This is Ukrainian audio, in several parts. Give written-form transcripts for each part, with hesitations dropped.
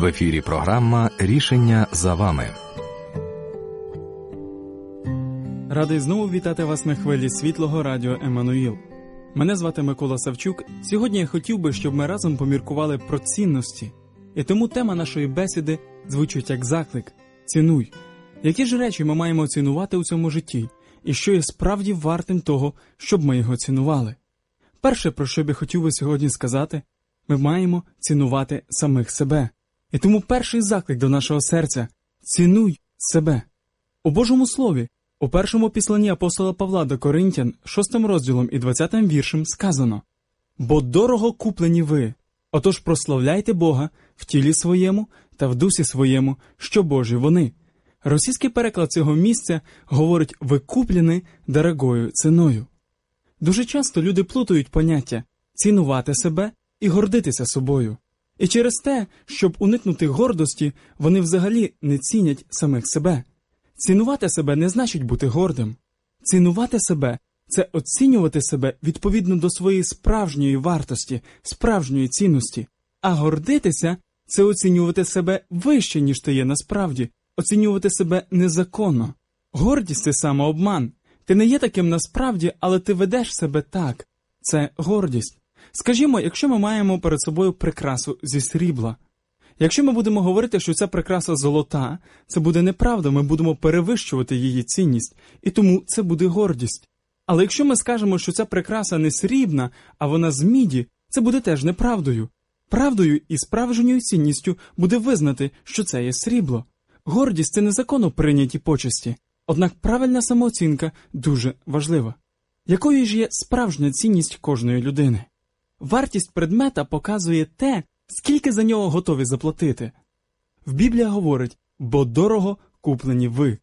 В ефірі програма «Рішення за вами». Радий знову вітати вас на хвилі світлого радіо «Еммануїл». Мене звати Микола Савчук. Сьогодні я хотів би, щоб ми разом поміркували про цінності. І тому тема нашої бесіди звучить як заклик «Цінуй». Які ж речі ми маємо цінувати у цьому житті? І що є справді вартим того, щоб ми його цінували? Перше, про що би хотів би сьогодні сказати, ми маємо цінувати самих себе. І тому перший заклик до нашого серця – цінуй себе. У Божому Слові, у першому післанні апостола Павла до Коринтян, 6 розділом і 20 віршем сказано: «Бо дорого куплені ви, отож прославляйте Бога в тілі своєму та в дусі своєму, що Божі вони». Російський переклад цього місця говорить «ви куплені дорогою ціною». Дуже часто люди плутають поняття «цінувати себе» і «гордитися собою». І через те, щоб уникнути гордості, вони взагалі не цінять самих себе. Цінувати себе не значить бути гордим. Цінувати себе – це оцінювати себе відповідно до своєї справжньої вартості, справжньої цінності. А гордитися – це оцінювати себе вище, ніж ти є насправді, оцінювати себе незаконно. Гордість – це самообман. Ти не є таким насправді, але ти ведеш себе так. Це гордість. Скажімо, якщо ми маємо перед собою прикрасу зі срібла. Якщо ми будемо говорити, що ця прикраса золота, це буде неправда, ми будемо перевищувати її цінність, і тому це буде гордість. Але якщо ми скажемо, що ця прикраса не срібна, а вона з міді, це буде теж неправдою. Правдою і справжньою цінністю буде визнати, що це є срібло. Гордість – це незаконно прийняті почесті, однак правильна самооцінка дуже важлива. Якою ж є справжня цінність кожної людини? Вартість предмета показує те, скільки за нього готові заплатити. В Біблії говорить «бо дорого куплені ви».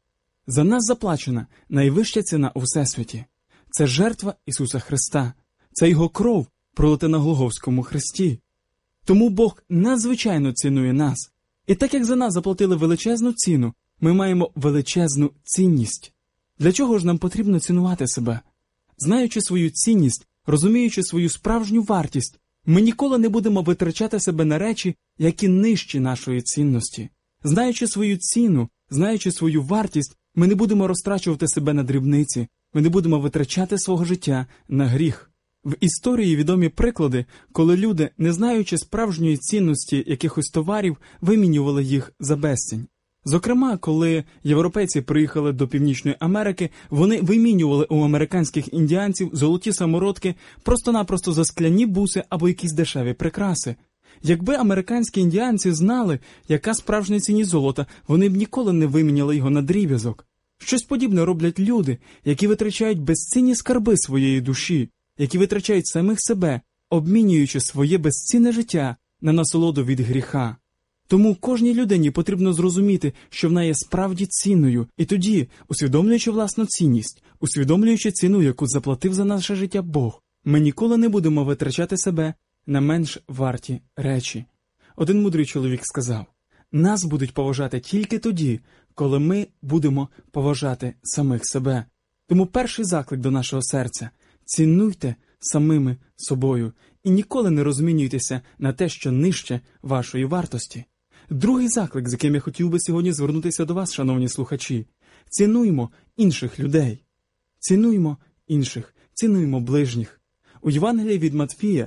За нас заплачена найвища ціна у Всесвіті. Це жертва Ісуса Христа. Це Його кров, пролита на Голгофському хресті. Тому Бог надзвичайно цінує нас. І так як за нас заплатили величезну ціну, ми маємо величезну цінність. Для чого ж нам потрібно цінувати себе? Знаючи свою цінність, розуміючи свою справжню вартість, ми ніколи не будемо витрачати себе на речі, які нижчі нашої цінності. Знаючи свою ціну, знаючи свою вартість, ми не будемо розтрачувати себе на дрібниці, ми не будемо витрачати свого життя на гріх. В історії відомі приклади, коли люди, не знаючи справжньої цінності якихось товарів, вимінювали їх за безцінь. Зокрема, коли європейці приїхали до Північної Америки, вони вимінювали у американських індіанців золоті самородки просто-напросто за скляні буси або якісь дешеві прикраси. Якби американські індіанці знали, яка справжня цінність золота, вони б ніколи не виміняли його на дріб'язок. Щось подібне роблять люди, які витрачають безцінні скарби своєї душі, які витрачають самих себе, обмінюючи своє безцінне життя на насолоду від гріха. Тому кожній людині потрібно зрозуміти, що вона є справді цінною, і тоді, усвідомлюючи власну цінність, усвідомлюючи ціну, яку заплатив за наше життя Бог, ми ніколи не будемо витрачати себе на менш варті речі. Один мудрий чоловік сказав: «Нас будуть поважати тільки тоді, коли ми будемо поважати самих себе». Тому перший заклик до нашого серця – цінуйте самими собою і ніколи не розмінюйтеся на те, що нижче вашої вартості. Другий заклик, з яким я хотів би сьогодні звернутися до вас, шановні слухачі – цінуймо інших людей. Цінуймо інших, цінуймо ближніх. У Євангелії від Матфія,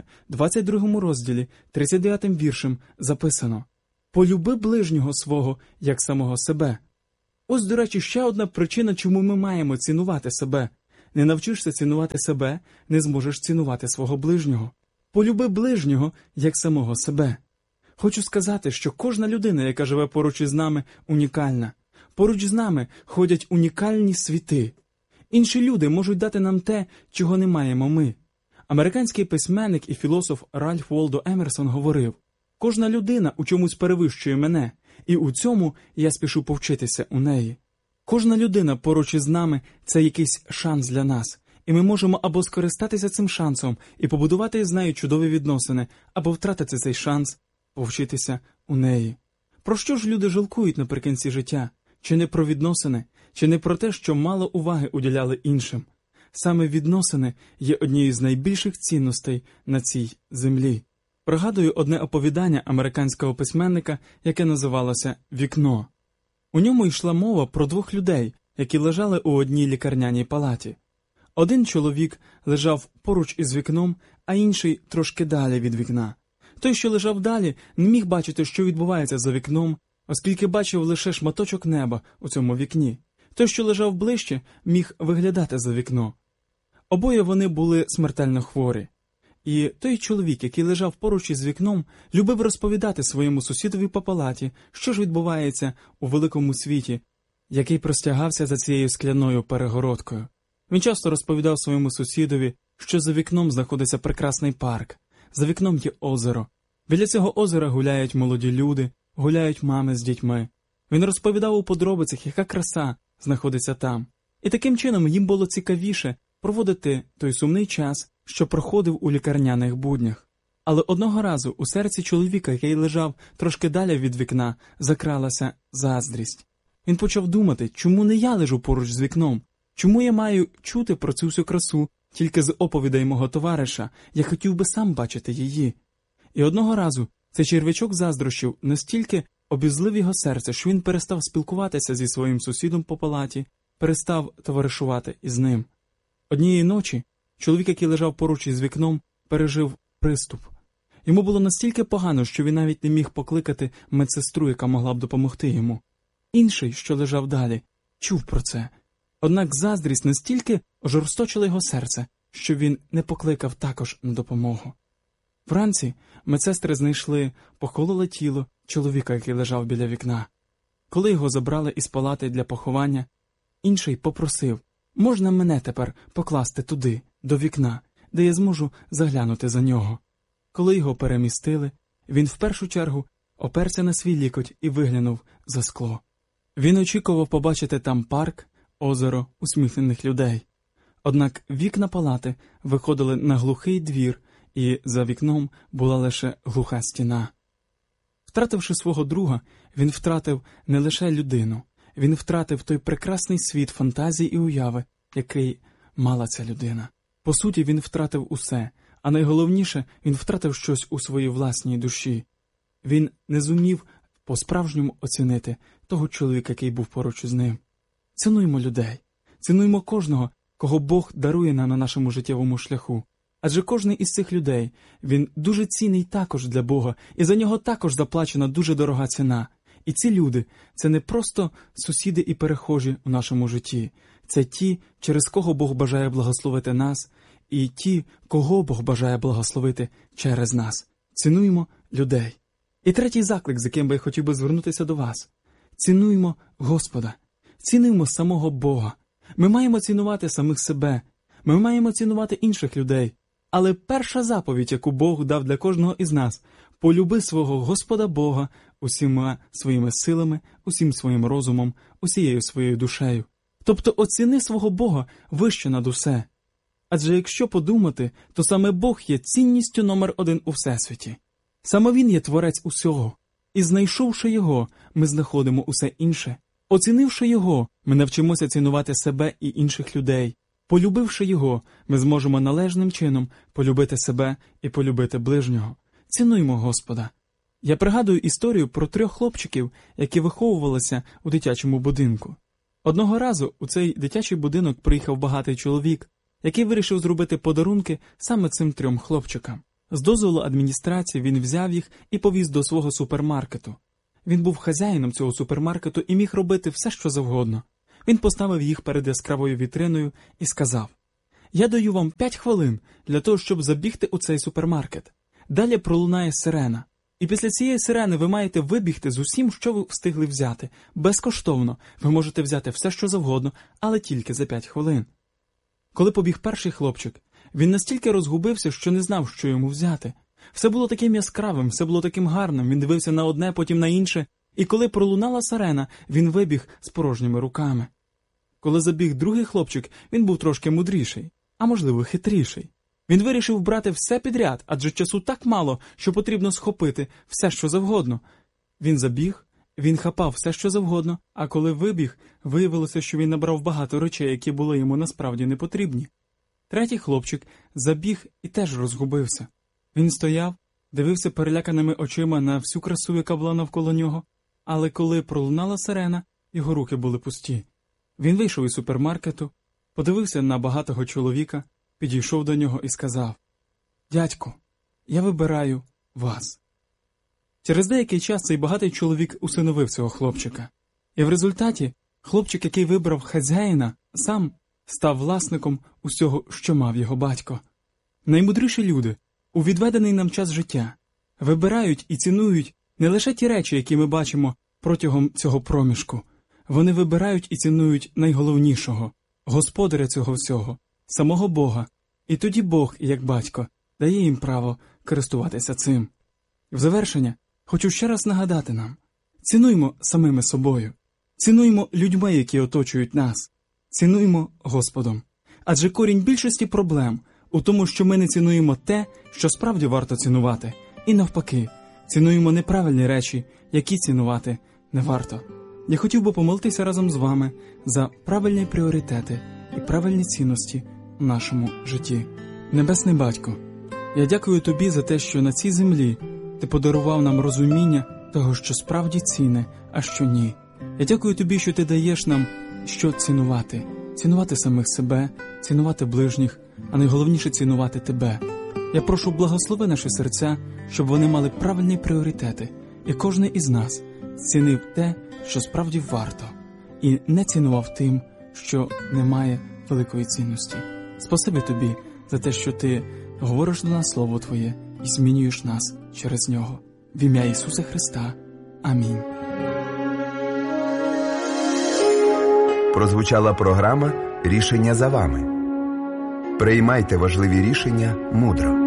22 розділі, 39 віршем записано: «Полюби ближнього свого, як самого себе». Ось, до речі, ще одна причина, чому ми маємо цінувати себе. Не навчишся цінувати себе, не зможеш цінувати свого ближнього. Полюби ближнього, як самого себе. Хочу сказати, що кожна людина, яка живе поруч із нами, унікальна. Поруч з нами ходять унікальні світи. Інші люди можуть дати нам те, чого не маємо ми. Американський письменник і філософ Ральф Волдо Емерсон говорив: «Кожна людина у чомусь перевищує мене, і у цьому я спішу повчитися у неї». Кожна людина поруч із нами – це якийсь шанс для нас. І ми можемо або скористатися цим шансом і побудувати з нею чудові відносини, або втратити цей шанс, повчитися у неї. Про що ж люди жалкують наприкінці життя? Чи не про відносини? Чи не про те, що мало уваги уділяли іншим? Саме відносини є однією з найбільших цінностей на цій землі. Пригадую одне оповідання американського письменника, яке називалося «Вікно». У ньому йшла мова про двох людей, які лежали у одній лікарняній палаті. Один чоловік лежав поруч із вікном, а інший трошки далі від вікна. Той, що лежав далі, не міг бачити, що відбувається за вікном, оскільки бачив лише шматочок неба у цьому вікні. Той, що лежав ближче, міг виглядати за вікно. Обоє вони були смертельно хворі. І той чоловік, який лежав поруч із вікном, любив розповідати своєму сусідові по палаті, що ж відбувається у великому світі, який простягався за цією скляною перегородкою. Він часто розповідав своєму сусідові, що за вікном знаходиться прекрасний парк, за вікном є озеро. Біля цього озера гуляють молоді люди, гуляють мами з дітьми. Він розповідав у подробицях, яка краса знаходиться там. І таким чином їм було цікавіше проводити той сумний час, що проходив у лікарняних буднях. Але одного разу у серці чоловіка, який лежав трошки далі від вікна, закралася заздрість. Він почав думати, чому не я лежу поруч з вікном? Чому я маю чути про цю всю красу тільки з оповідей мого товариша? Я хотів би сам бачити її. І одного разу цей черв'ячок заздрощів настільки обізлив його серце, що він перестав спілкуватися зі своїм сусідом по палаті, перестав товаришувати із ним. Однієї ночі чоловік, який лежав поруч із вікном, пережив приступ. Йому було настільки погано, що він навіть не міг покликати медсестру, яка могла б допомогти йому. Інший, що лежав далі, чув про це. Однак заздрість настільки ожорсточила його серце, що він не покликав також на допомогу. Вранці медсестри знайшли похололе тіло чоловіка, який лежав біля вікна. Коли його забрали із палати для поховання, інший попросив: «Можна мене тепер покласти туди, до вікна, де я зможу заглянути за нього?» Коли його перемістили, він в першу чергу оперся на свій лікоть і виглянув за скло. Він очікував побачити там парк, озеро, усміхнених людей. Однак вікна палати виходили на глухий двір, і за вікном була лише глуха стіна. Втративши свого друга, він втратив не лише людину, він втратив той прекрасний світ фантазії і уяви, який мала ця людина. По суті, він втратив усе, а найголовніше, він втратив щось у своїй власній душі. Він не зумів по-справжньому оцінити того чоловіка, який був поруч із ним. Цінуймо людей, цінуймо кожного, кого Бог дарує нам на нашому життєвому шляху. Адже кожний із цих людей, він дуже цінний також для Бога, і за нього також заплачена дуже дорога ціна. І ці люди – це не просто сусіди і перехожі у нашому житті. Це ті, через кого Бог бажає благословити нас, і ті, кого Бог бажає благословити через нас. Цінуймо людей. І третій заклик, з яким би я хотів би звернутися до вас. Цінуймо Господа. Цінуймо самого Бога. Ми маємо цінувати самих себе. Ми маємо цінувати інших людей. Але перша заповідь, яку Бог дав для кожного із нас – полюби свого Господа Бога усіма своїми силами, усім своїм розумом, усією своєю душею. Тобто оціни свого Бога вище над усе. Адже якщо подумати, то саме Бог є цінністю номер один у Всесвіті. Саме Він є творець усього. І знайшовши Його, ми знаходимо усе інше. Оцінивши Його, ми навчимося цінувати себе і інших людей. Полюбивши Його, ми зможемо належним чином полюбити себе і полюбити ближнього. Цінуймо Господа. Я пригадую історію про 3 хлопчиків, які виховувалися у дитячому будинку. Одного разу у цей дитячий будинок приїхав багатий чоловік, який вирішив зробити подарунки саме цим 3 хлопчикам. З дозволу адміністрації він взяв їх і повіз до свого супермаркету. Він був хазяїном цього супермаркету і міг робити все, що завгодно. Він поставив їх перед яскравою вітриною і сказав: «Я даю вам 5 хвилин для того, щоб забігти у цей супермаркет. Далі пролунає сирена. І після цієї сирени ви маєте вибігти з усім, що ви встигли взяти. Безкоштовно. Ви можете взяти все, що завгодно, але тільки за 5 хвилин». Коли побіг перший хлопчик, він настільки розгубився, що не знав, що йому взяти. Все було таким яскравим, все було таким гарним, він дивився на одне, потім на інше, і коли пролунала сирена, він вибіг з порожніми руками. Коли забіг другий хлопчик, він був трошки мудріший, а можливо хитріший. Він вирішив брати все підряд, адже часу так мало, що потрібно схопити все, що завгодно. Він забіг, він хапав все, що завгодно, а коли вибіг, виявилося, що він набрав багато речей, які були йому насправді не потрібні. Третій хлопчик забіг і теж розгубився. Він стояв, дивився переляканими очима на всю красу, яка була навколо нього, але коли пролунала сирена, його руки були пусті. Він вийшов із супермаркету, подивився на багатого чоловіка, підійшов до нього і сказав: «Дядьку, я вибираю вас». Через деякий час цей багатий чоловік усиновив цього хлопчика. І в результаті хлопчик, який вибрав хазяїна, сам став власником усього, що мав його батько. Наймудріші люди у відведений нам час життя вибирають і цінують не лише ті речі, які ми бачимо протягом цього проміжку. Вони вибирають і цінують найголовнішого – Господаря цього всього, самого Бога. І тоді Бог, як батько, дає їм право користуватися цим. В завершення хочу ще раз нагадати нам – цінуймо самими собою, цінуймо людьми, які оточують нас, цінуймо Господом. Адже корінь більшості проблем у тому, що ми не цінуємо те, що справді варто цінувати, і навпаки, цінуємо неправильні речі, які цінувати не варто. Я хотів би помолитися разом з вами за правильні пріоритети і правильні цінності в нашому житті. Небесний Батько, я дякую Тобі за те, що на цій землі Ти подарував нам розуміння того, що справді цінне, а що ні. Я дякую Тобі, що Ти даєш нам, що цінувати. Цінувати самих себе, цінувати ближніх, а найголовніше цінувати Тебе. Я прошу, благослови наші серця, щоб вони мали правильні пріоритети, і кожен із нас цінив те, що справді варто, і не цінував тим, що не має великої цінності. Спасибі Тобі за те, що Ти говориш до нас Слово Твоє і змінюєш нас через нього. В ім'я Ісуса Христа. Амінь. Прозвучала програма «Рішення за вами». Приймайте важливі рішення мудро.